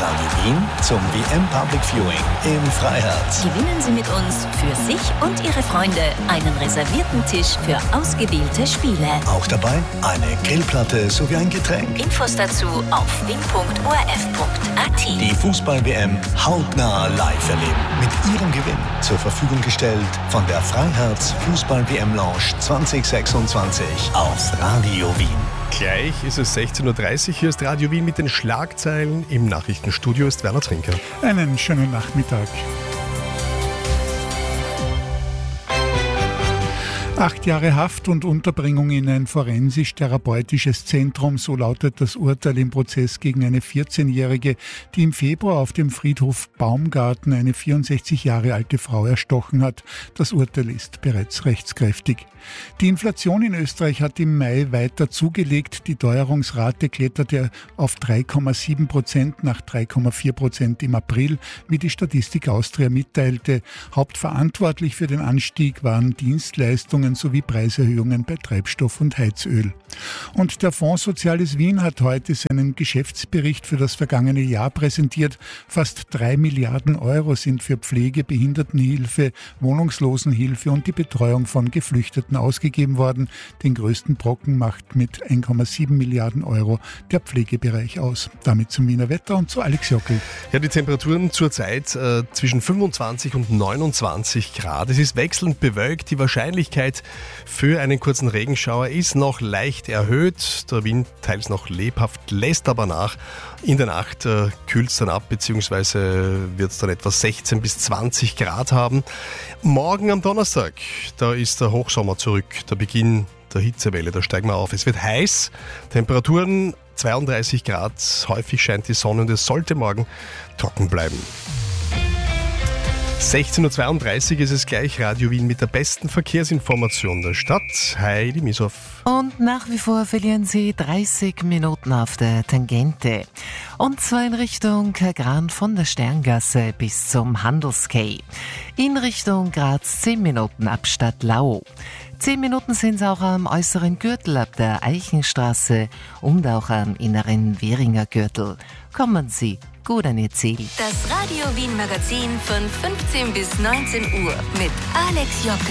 Radio Wien zum WM Public Viewing im Freiherz. Gewinnen Sie mit uns für sich und Ihre Freunde einen reservierten Tisch für ausgewählte Spiele. Auch dabei eine Grillplatte sowie ein Getränk. Infos dazu auf wien.orf.at. Die Fußball-WM hautnah live erleben. Mit Ihrem Gewinn zur Verfügung gestellt von der Freiherz Fußball-WM-Lounge 2026 auf Radio Wien. Gleich ist es 16.30 Uhr. Hier ist Radio Wien mit den Schlagzeilen. Im Nachrichtenstudio ist Werner Trinker. Einen schönen Nachmittag. 8 Jahre Haft und Unterbringung in ein forensisch-therapeutisches Zentrum, so lautet das Urteil im Prozess gegen eine 14-Jährige, die im Februar auf dem Friedhof Baumgarten eine 64 Jahre alte Frau erstochen hat. Das Urteil ist bereits rechtskräftig. Die Inflation in Österreich hat im Mai weiter zugelegt. Die Teuerungsrate kletterte auf 3,7% nach 3,4% im April, wie die Statistik Austria mitteilte. Hauptverantwortlich für den Anstieg waren Dienstleistungen sowie Preiserhöhungen bei Treibstoff und Heizöl. Und der Fonds Soziales Wien hat heute seinen Geschäftsbericht für das vergangene Jahr präsentiert. Fast 3 Milliarden Euro sind für Pflege, Behindertenhilfe, Wohnungslosenhilfe und die Betreuung von Geflüchteten ausgegeben worden. Den größten Brocken macht mit 1,7 Milliarden Euro der Pflegebereich aus. Damit zum Wiener Wetter und zu Alex Jockel. Ja, die Temperaturen zurzeit zwischen 25 und 29 Grad. Es ist wechselnd bewölkt. Die Wahrscheinlichkeit für einen kurzen Regenschauer ist noch leicht erhöht. Der Wind teils noch lebhaft, lässt aber nach. In der Nacht kühlt es dann ab, beziehungsweise wird es dann etwa 16 bis 20 Grad haben. Morgen am Donnerstag, da ist der Hochsommer zurück, der Beginn der Hitzewelle, da steigen wir auf. Es wird heiß, Temperaturen 32 Grad, häufig scheint die Sonne und es sollte morgen trocken bleiben. 16.32 Uhr ist es gleich, Radio Wien mit der besten Verkehrsinformation der Stadt. Heidi Mieshoff. Und nach wie vor verlieren Sie 30 Minuten auf der Tangente. Und zwar in Richtung Gran von der Sterngasse bis zum Handelskay. In Richtung Graz 10 Minuten ab Stadtlau. 10 Minuten sind es auch am äußeren Gürtel ab der Eichenstraße und auch am inneren Währinger Gürtel. Kommen Sie gut an Ihr Ziel. Das Radio Wien Magazin von 15 bis 19 Uhr mit Alex Jockel.